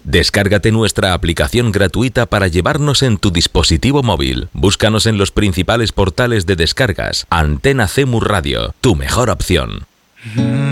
Descárgate nuestra aplicación gratuita para llevarnos en tu dispositivo móvil. Búscanos en los principales portales de descargas. Antena CEMU Radio, tu mejor opción.